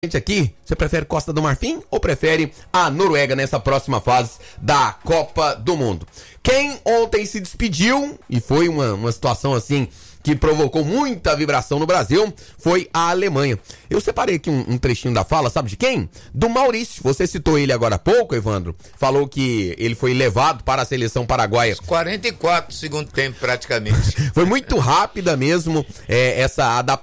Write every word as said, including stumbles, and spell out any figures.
Aqui, você prefere Costa do Marfim ou prefere a Noruega nessa próxima fase da Copa do Mundo? Quem ontem se despediu, e foi uma, uma situação assim que provocou muita vibração no Brasil, foi a Alemanha. Eu separei aqui um, um trechinho da fala, sabe de quem? Do Maurício. Você citou ele agora há pouco, Evandro. Falou que ele foi levado para a seleção paraguaia. quarenta e quatro segundo tempo, praticamente. Foi muito rápida mesmo é, essa adaptação